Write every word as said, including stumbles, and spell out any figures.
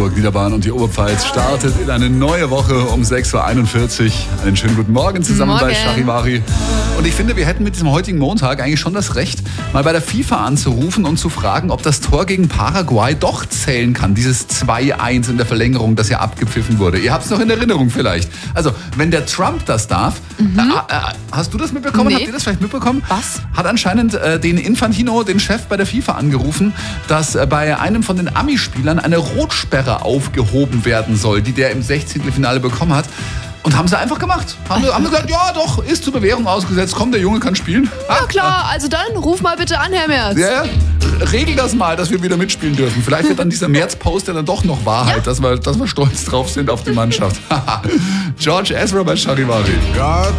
Salzburg-Niederbayern und die Oberpfalz startet in eine neue Woche um sechs Uhr einundvierzig. Einen schönen guten Morgen zusammen Morgen. bei Charivari. Und ich finde, wir hätten mit diesem heutigen Montag eigentlich schon das Recht, mal bei der FIFA anzurufen und zu fragen, ob das Tor gegen Paraguay doch zählen kann. Dieses zwei eins in der Verlängerung, das ja abgepfiffen wurde. Ihr habt es noch in Erinnerung vielleicht. Also, wenn der Trump das darf, mhm. äh, äh, hast du das mitbekommen? Nee. Habt ihr das vielleicht mitbekommen? Was? Hat anscheinend äh, den Infantino, den Chef bei der FIFA, angerufen, dass äh, bei einem von den Ami-Spielern eine Rotsperre aufgehoben werden soll, die der im Sechzehntelfinale bekommen hat. Und haben sie einfach gemacht. Haben, haben gesagt, ja doch, ist zur Bewährung ausgesetzt. Komm, der Junge kann spielen. Ja klar, also dann ruf mal bitte an, Herr Merz. Ja, regel das mal, dass wir wieder mitspielen dürfen. Vielleicht wird dann dieser März-Post ja dann doch noch Wahrheit, ja. dass, wir, dass wir stolz drauf sind auf die Mannschaft. George Ezra bei Charivari. God